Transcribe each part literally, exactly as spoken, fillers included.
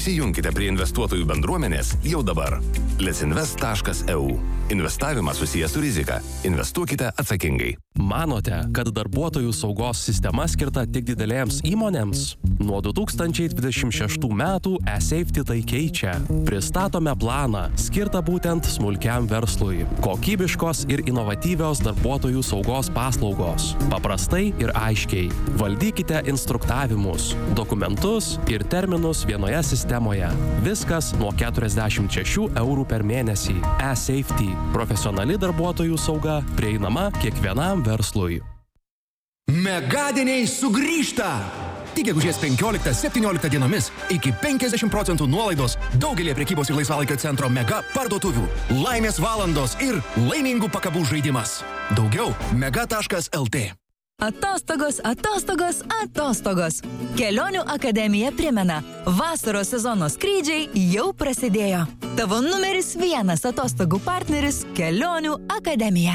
Įsijunkite prie investuotojų bendruomenės jau dabar. letsinvest taškas e u. Investavimas susijęs su rizika. Investuokite atsakingai. Manote, kad darbuotojų saugos sistema skirta tik didelėms įmonėms? Nuo du tūkstančiai dvidešimt šeštų metų eSafety tai keičia. Pristatome planą, skirtą būtent smulkiam verslui. Kokybiškos ir inovatyvios darbuotojų saugos paslaugos. Paprastai ir aiškiai. Valdykite instruktavimus, dokumentus ir terminus vienoje sistemoje. Viskas nuo keturiasdešimt šešių eurų per mėnesį. eSafety. Profesionali darbuotojų sauga prieinama kiekvienam verslui. Megadieniai sugrįžta! Tik gegužės penkioliktą septynioliktą dienomis iki penkiasdešimt procentų nuolaidos daugelį prekybos ir laisvalaikio centro Mega parduotuvių. Laimės valandos ir laimingų pakabų žaidimas. Daugiau mega taškas el tė. Atostogos, atostogos, atostogos. Kelionių akademija primena, vasaros sezono skrydžiai jau prasidėjo. Tavo numeris vienas atostogų partneris – Kelionių akademija.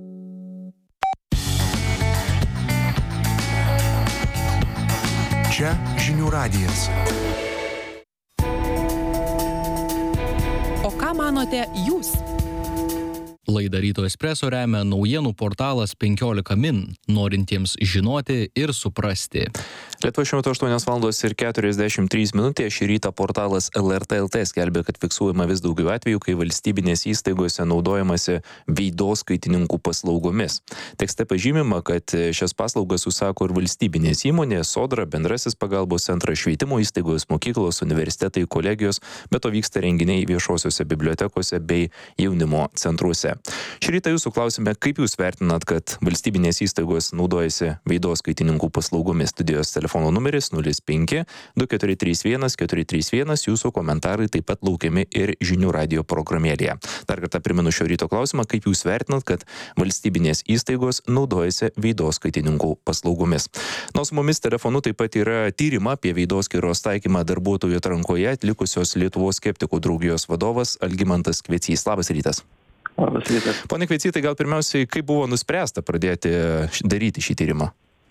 Čia žinių radijas. O ką manote jūs? Laidą Ryto Espresso remia naujienų portalas penkiolika min, norintiems žinoti ir suprasti. Lietuvoje šiuo metu aštuonios valandos ir keturiasdešimt trys minutės. Šį rytą portalas el er tė el tė skelbia, kad fiksuojama vis daugiau atvejų, kai valstybinės įstaigose naudojamasi veidoskaitininkų paslaugomis. Tekste pažymima, kad šias paslaugas užsako ir valstybinės įmonės, Sodra, Bendrasis pagalbos centras, švietimo įstaigos, mokyklos, universitetai, kolegijos, bet to vyksta renginiai viešosiuose bibliotekose bei jaunimo centruose. Šį rytą jūsų klausime, kaip jūs vertinat, kad valstybinės įstaigos naudojasi veidoskaitininkų paslaugomis. Studijos telefono numeris nulis penki du keturi trys vienas keturi trys vienas, jūsų komentarai taip pat laukiami ir žinių radijo programėlėje. Dar kartą primenu šio ryto klausimą, kaip jūs vertinat, kad valstybinės įstaigos naudojasi veidoskaitininkų paslaugomis. Na, su mumis telefonu taip pat yra tyrima apie veidoskyros taikymą darbuotojų atrankoje atlikusios Lietuvos skeptikų draugijos vadovas Algimantas Kvecys. Labas rytas. Labas rytas. Pone Kvecy, tai gal pirmiausiai, kaip buvo nuspręsta pradėti daryti šį tyrimą?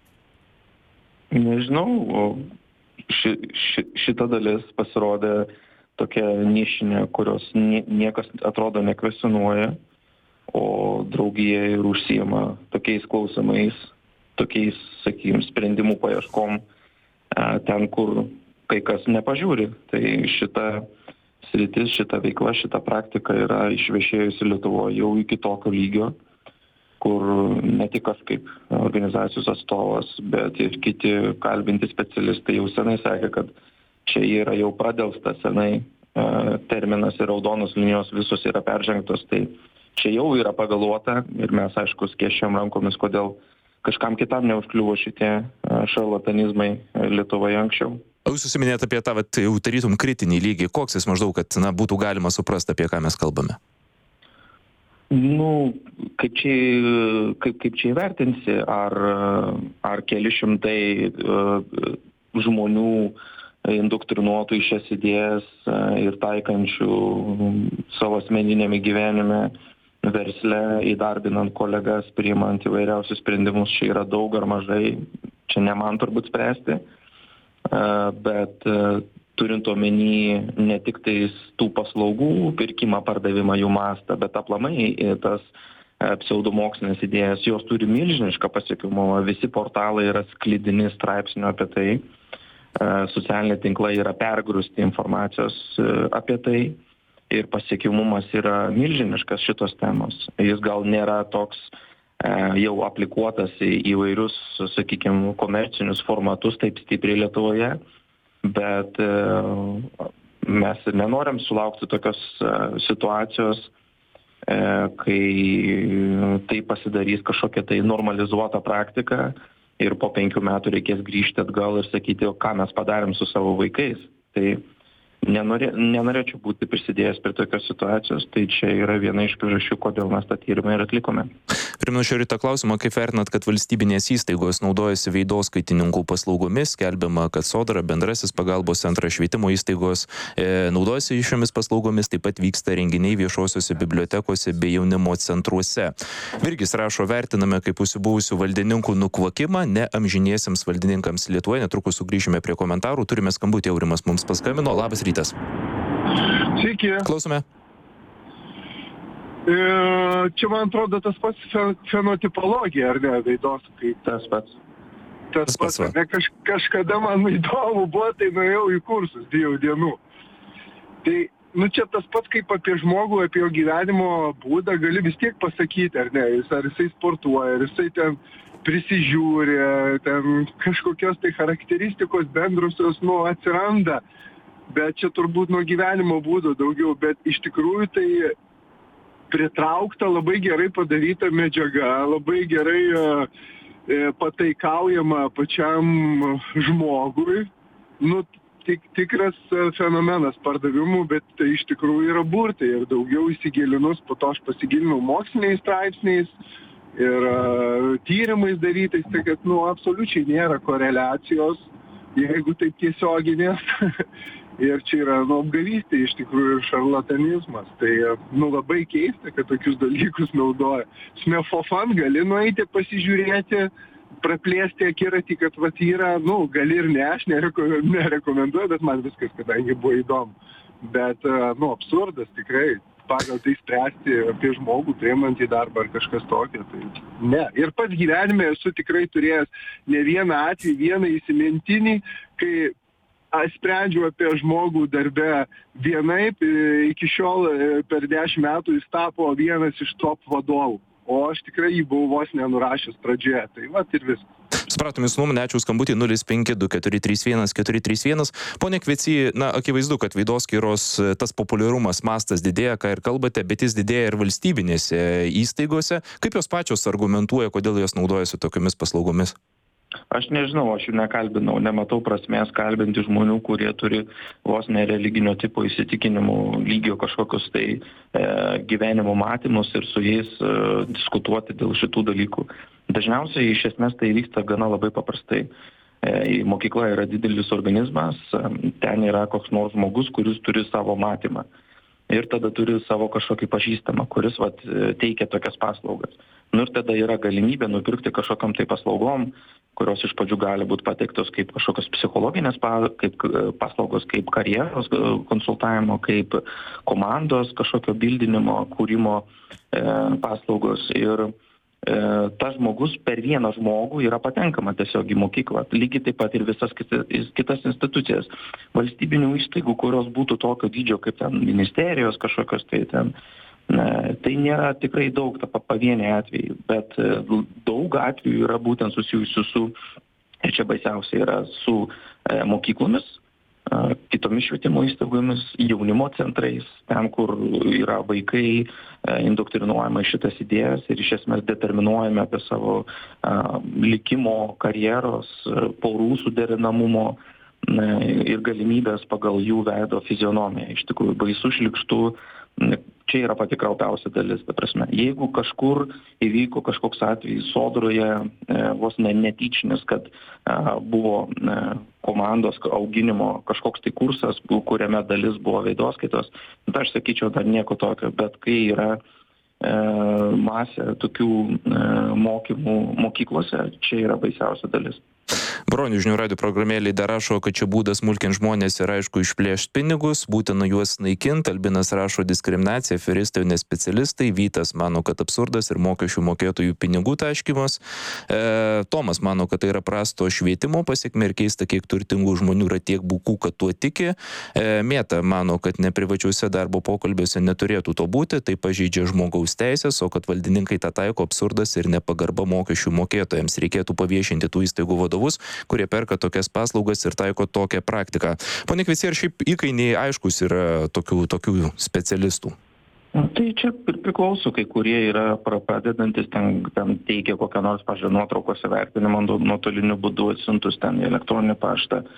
Nežinau, ši, ši, šita dalis pasirodė tokia nišinė, kurios nie, niekas atrodo nekvesionuoja, o draugija ir užsiima tokiais klausimais, tokiais, sakykim, sprendimų paieškom ten, kur kai kas nepažiūri. Tai šita sritis, šita veikla, šita praktika yra išvešėjusi Lietuvoje jau iki tokio lygio, kur ne tik aš kaip organizacijos atstovas, bet ir kiti kalbinti specialistai jau senai sakė, kad čia yra jau pradelstas senai e, terminas ir raudonos linijos visos yra peržengtos, tai čia jau yra pagaluota ir mes, aišku, skėsčiam rankomis, kodėl kažkam kitam neužkliuvo šitie e, šarlatanizmai Lietuvoje anksčiau. O jūs susiminėt apie tą, vat, jau tarytum kritinį lygį, koks jis maždaug, kad na, būtų galima suprasti, apie ką mes kalbame? Nu, kaip čia, kaip, kaip čia įvertinsi, ar, ar keli šimtai uh, žmonių indoktrinuotų į šias idėjas uh, ir taikančių savo asmeninėme gyvenime, versle, įdarbinant kolegas, priimant įvairiausius sprendimus, čia yra daug ar mažai, čia ne man turbūt spręsti, uh, bet uh, turint omeny ne tik tais tų paslaugų pirkimą, pardavimą, jų mastą, bet aplamai tas pseudomokslinės idėjas, jos turi milžinišką pasiekimumą. Visi portalai yra sklidini straipsnių apie tai, socialiniai tinklai yra pergrūsti informacijos apie tai ir pasiekimumas yra milžiniškas šitos temos. Jis gal nėra toks jau aplikuotas į įvairius, sakykime, komercinius formatus taip stipriai Lietuvoje, bet mes nenorim sulaukti tokios situacijos, kai tai pasidarys kažkokia tai normalizuota praktika ir po penkių metų reikės grįžti atgal ir sakyti, o ką mes padarėm su savo vaikais. Tai nenorė, nenorėčiau būti prisidėjęs prie tokios situacijos, tai čia yra viena iš priežasčių, kodėl mes tą tyrimą ir atlikome. Primenu šio ryto klausimą, kaip vertinat, kad valstybinės įstaigos naudojasi veidoskaitininkų paslaugomis, skelbiama, kad Sodra, Bendrasis pagalbos centras, švietimo įstaigos e, naudojasi šiomis paslaugomis, taip pat vyksta renginiai viešosiuose bibliotekose bei jaunimo centruose. Virgis rašo, vertiname kaip užsibuvusių valdininkų nukvakimą, ne amžiniesiems valdininkams Lietuvoje. Netrukus sugrįžime prie komentarų. Turime skambutį, Aurimas mums paskambino. Labas rytas. Sveiki. Klausome. E, čia, man atrodo, tas pats fenotipologija, ar ne, veidos, kaip tas pats. Tas, tas pats, pats ne, kaž, kažkada man įdomu buvo, tai nuėjau į kursus dviejų dienų. Tai, nu, čia tas pats kaip apie žmogų, apie jo gyvenimo būdą, gali vis tiek pasakyti, ar ne, jis, ar jisai sportuoja, ar jisai ten prisižiūri, ten kažkokios tai charakteristikos bendrusios, nu, atsiranda, bet čia turbūt nuo gyvenimo būdo daugiau, bet iš tikrųjų tai pritraukta labai gerai padaryta medžiaga, labai gerai e, pataikaujama pačiam žmogui, nu, tik, tikras fenomenas pardavimų, bet tai iš tikrųjų yra burtai ir daugiau įsigilinus, po to aš pasigilinau moksliniais straipsniais, ir uh, tyrimais darytais, tai kad, nu, absoliučiai nėra koreliacijos, jeigu taip tiesioginės. Ir čia yra, nu, apgavystė iš tikrųjų ir šarlatanizmas. Tai, nu, labai keista, kad tokius dalykus naudoja. Smefofan gali nueiti pasižiūrėti, praplėsti akiratį, kad vat yra, nu, gali ir ne, aš nereko, nerekomenduoju, bet man viskas, kadangi buvo įdomu. Bet, uh, nu, absurdas tikrai. Pagal tai spręsti apie žmogų, priimant į darbą ar kažkas tokio. Tai ne. Ir pats gyvenime esu tikrai turėjęs ne vieną atvejį, vieną įsimintinį, kai aš sprendžiu apie žmogų darbe vienaip, iki šiol per dešimt metų jis tapo vienas iš top vadovų. O aš tikrai jį buvau vos nenurašęs pradžioje. Tai vat ir viskas. Supratom jūsų nuomonę, ačiū skambutį nulis penki du keturi trys vienas keturi trys vienas. Pone Kvecy, na, akivaizdu, kad veidoskyros tas populiarumas, mastas didėja, ką ir kalbate, bet jis didėja ir valstybinėse įstaigose. Kaip jos pačios argumentuoja, kodėl jos naudojasi tokiomis paslaugomis? Aš nežinau, aš jų nekalbinau, nematau prasmės kalbinti žmonių, kurie turi vos ne religinio tipo įsitikinimų lygio kažkokius tai e, gyvenimo matymus ir su jais e, diskutuoti dėl šitų dalykų. Dažniausiai iš esmės tai vyksta gana labai paprastai. E, mokykla yra didelis organizmas, e, ten yra koks nors žmogus, kuris turi savo matymą. Ir tada turi savo kažkokį pažįstamą, kuris vat, teikia tokias paslaugas. Nu ir tada yra galimybė nupirkti kažkokiam tai paslaugom, kurios iš pradžių gali būti pateiktos kaip kažkokios psichologinės kaip paslaugos, kaip karjeros konsultavimo, kaip komandos kažkokio bildinimo, kūrimo e, paslaugos. Ir e, tas žmogus per vieną žmogų yra patenkama tiesiog į mokyklą. Lygiai taip pat ir visas kitas, kitas institucijas. Valstybinių įstaigų, kurios būtų tokio dydžio kaip ten ministerijos kažkokios, tai ten ne, tai nėra tikrai daug ta pavieniai atvejai, bet daug atvejų yra būtent susijusių su, ir čia baisiausia yra su e, mokyklomis, e, kitomis švietimo įstaigomis, jaunimo centrais, ten, kur yra vaikai e, indoktrinuojama šitas idėjas ir iš esmės determinuojame apie savo e, likimo, karjeros, porų suderinamumo e, ir galimybės pagal jų veido fizionomiją. Iš tikrųjų, baisu, šlykštu. Čia yra pati kraupiausia dalis, ta prasme. Jeigu kažkur įvyko kažkoks atvejis Sodroje, e, vos ne netyčinis, kad e, buvo e, komandos auginimo kažkoks tai kursas, kuriame dalis buvo veidoskaitos, tai aš sakyčiau, dar nieko tokio, bet kai yra e, masė tokių e, mokymų mokyklose, čia yra baisiausia dalis. Bronius žinių radijo programėlėje dar rašo, kad čia būdas smulkinti žmonės ir aišku išplėšti pinigus, būtina juos naikinti. Albinas rašo diskriminacija, aferistai, ne specialistai. Vytas mano, kad absurdas ir mokesčių mokėtojų pinigų taškymas. E, Tomas mano, kad tai yra prasto švietimo pasiekmė ir keista, kiek turtingų žmonių yra tiek bukų, kad tuo tiki. E, Mėta mano, kad neprivačiuose darbo pokalbiuose neturėtų to būti, tai pažeidžia žmogaus teisės, o kad valdininkai tą taiko absurdas ir nepagarba mokesčių mokėtojams. Reikėtų paviešinti tų įstaigų vadovus, kurie perka tokias paslaugas ir taiko tokią praktiką. Pone Kvecy, ar šiaip įkainiai aiškus yra tokių, tokių specialistų? Tai čia priklauso, kai kurie yra pradedantis, ten, ten teikia kokią nors, pažiūrėjau, nuotraukose vertinimą nuotoliniu būdu atsiuntus ten į elektroninį paštą.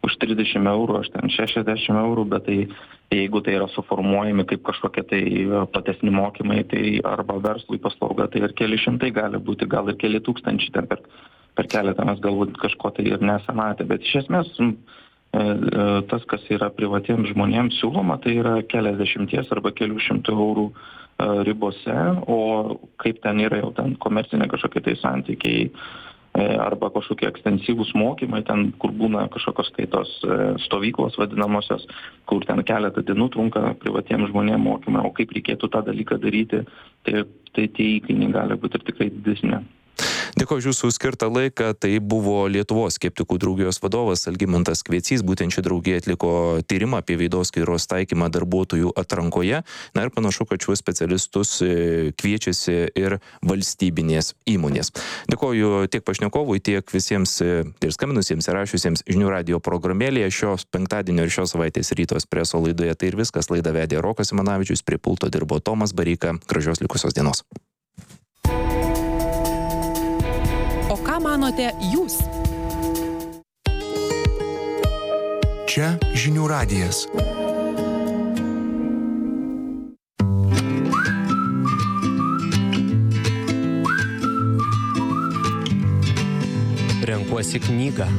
už trisdešimt eurų, aš ten šešiasdešimt eurų, bet tai jeigu tai yra suformuojami kaip kažkokie tai platesni mokymai, tai arba verslui paslauga, tai ir keli šimtai gali būti, gal ir keli tūkstančiai, ten per, per keletą mes galbūt kažko tai ir nesamatė, bet iš esmės tas, kas yra privatiems žmonėms siūloma, tai yra keliasdešimties arba kelių šimtų eurų ribose, o kaip ten yra jau ten komercinė kažkokie tai santykiai arba kažkokie ekstensyvūs mokymai, ten, kur būna kažkokios kaitos stovyklos vadinamosios, kur ten keletą dienų trunka privatiems žmonėms mokymai, o kaip reikėtų tą dalyką daryti, tai, tai tie įkainiai gali būti ir tikrai didesni. Dėkoju už jūsų skirtą laiką. Tai buvo Lietuvos skeptikų draugijos vadovas Algimantas Kvecys. Būtent ši draugija atliko tyrimą apie veidoskairos taikymą darbuotojų atrankoje. Na ir panašu, kad šiuos specialistus kviečiasi ir valstybinės įmonės. Dėkoju tiek pašnekovui, tiek visiems ir skambinusiems ir rašiusiems žinių radijo programėlėje. Šios penktadienio ir šios savaitės Ryto Espresso laidoje tai ir viskas. Laidą vedė Rokas Simanavičius, prie pulto dirbo Tomas Bareika. Gražios likusios dienos. O ką manote jūs? Čia žinių radijas. Renkuosi knygą.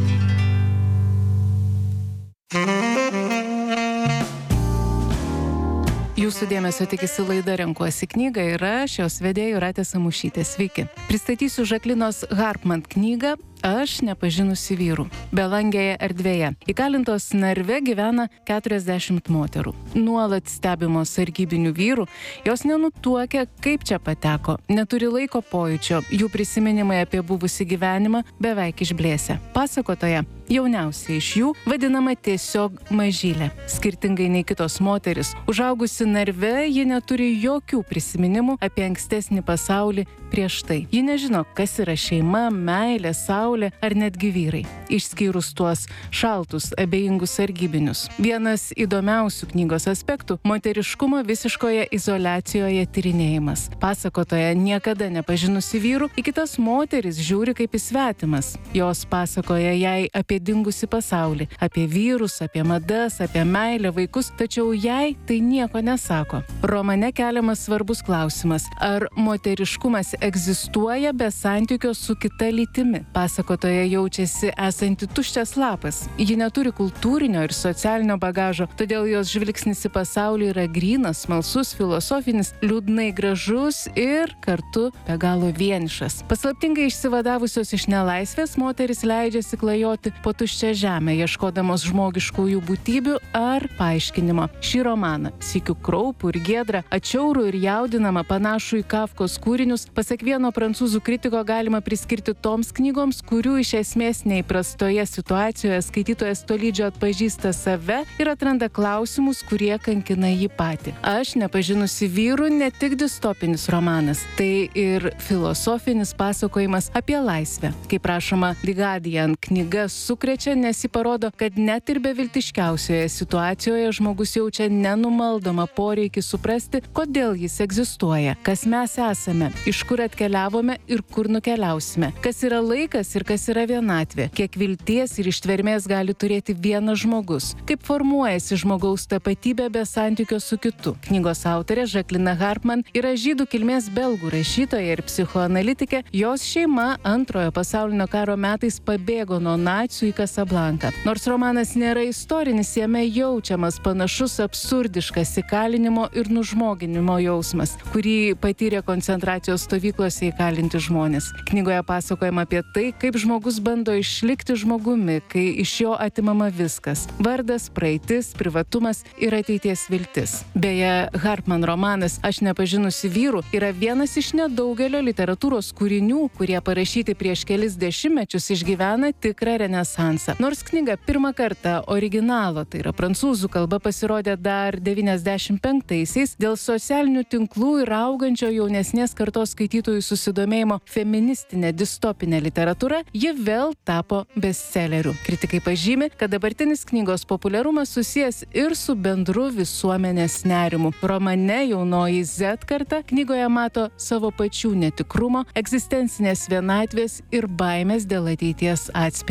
Jūsų dėmesio tikisi laida Renkuosi knygą ir aš, jos vedėja Jūratė Samušytė. Sveiki. Pristatysiu Žaklinos Harpman knygą Aš nepažinusi vyrų. Belangėje erdvėje. Įkalintos narve gyvena keturiasdešimt moterų. Nuolat stebimos sargybinių vyrų, jos nenutuokia, kaip čia pateko, neturi laiko pojūčio, jų prisiminimai apie buvusį gyvenimą beveik išblėsę. Pasakotoja, jauniausia iš jų, vadinama tiesiog Mažylė. Skirtingai nei kitos moteris, užaugusi narve, ji neturi jokių prisiminimų apie ankstesnį pasaulį prieš tai. Ji nežino, kas yra šeima, meilė, saulė ar netgi vyrai, išskyrus tuos šaltus, abejingus sargybinius. Vienas įdomiausių knygos aspektų – moteriškumo visiškoje izoliacijoje tyrinėjimas. Pasakotoja, niekada nepažinusi vyrų, į kitas moteris žiūri kaip į svetimas. Jos pasakoja jai apie dingusį pasaulį, apie vyrus, apie madas, apie meilę, vaikus, tačiau jai tai nieko nesako. Romane keliamas svarbus klausimas – ar moteriškumas egzistuoja be santykio su kita lytimi. Pasakotoja jaučiasi esanti tuščias lapas. Ji neturi kultūrinio ir socialinio bagažo, todėl jos žvilgsnis į pasaulį yra grynas, smalsus, filosofinis, liūdnai gražus ir kartu be galo vienišas. Paslaptingai išsivadavusios iš nelaisvės, moteris leidžiasi klajoti po tuščią žemę, ieškodamos žmogiškųjų būtybių ar paaiškinimo. Šį romaną, sykiu kraupų ir giedrą, atšiaurų ir jaudinamą, panašų į Kafkos kūrinius, pasak vieno prancūzų kritiko galima priskirti toms knygoms, kurių iš esmės neįprastoje situacijoje skaitytojas tolydžio atpažįsta save ir atranda klausimus, kurie kankina jį patį. Aš nepažinusi vyrų ne tik distopinis romanas, tai ir filosofinis pasakojimas apie laisvę. Kaip rašoma The Guardian, knyga sukrečia, nes ji parodo, kad net ir beviltiškiausioje situacijoje žmogus jaučia nenumaldomą poreikį suprasti, kodėl jis egzistuoja, kas mes esame, iš kur atkeliavome ir kur nukeliausime, kas yra laikas ir kas yra vienatvė, kiek vilties ir ištvermės gali turėti vienas žmogus, kaip formuojasi žmogaus tapatybė be santykio su kitu. Knygos autorė Žaklina Harpman yra žydų kilmės belgų rašytoja ir psichoanalitikė. Jos šeima antrojo pasaulinio karo metais pabėgo nuo nacių į Kasablanką. Nors romanas nėra istorinis, jame jaučiamas panašus absurdiškas įkalinimo ir nužmoginimo jausmas, kurį patyrė koncentracijos stovyklose įkalinti žmonės. Knygoje pasakojama apie tai, kaip žmogus bando išlikti žmogumi, kai iš jo atimama viskas – vardas, praeitis, privatumas ir ateities viltis. Beje, Harpman romanas Aš nepažinusi vyrų yra vienas iš nedaugelio literatūros kūrinių, kurie parašyti prieš kelis dešimtmečius išgyvena tikrą renesansą. Nors knyga pirmą kartą originalo, tai yra prancūzų kalba, pasirodė dar devyniasdešimt penktaisiais, dėl socialinių tinklų ir augančio jaunesnės kartos skaitytojų susidomėjimo feministinė distopinė literatūra, ji vėl tapo bestselleriu. Kritikai pažymi, kad dabartinis knygos populiarumas susijęs ir su bendru visuomenės nerimu. Romane jaunoji Z karta knygoje mato savo pačių netikrumo, egzistencinės vienatvės ir baimės dėl ateities atspindį.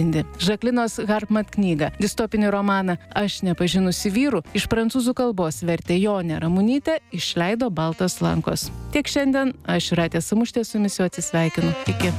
Žaklinos Harpman knygą. Distopinį romaną Aš nepažinusi vyrų iš prancūzų kalbos vertė Jonė Ramunytė, išleido Baltos lankos. Tiek šiandien, aš Jūratė Samušytė su jumis jau atsisveikinu. Iki.